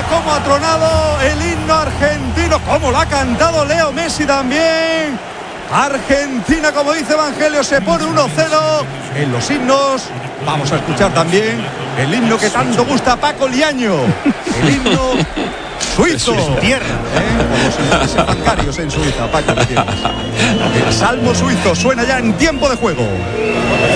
Mira cómo ha tronado el himno argentino, cómo lo ha cantado Leo Messi también. Argentina, como dice Evangelio, se pone 1-0 en los himnos. Vamos a escuchar también el himno que tanto gusta a Paco Liaño, el himno suizo. Es su tierra. Con los intereses bancarios en Suiza, Paco, ¿qué tienes? El salmo suizo suena ya en tiempo de juego.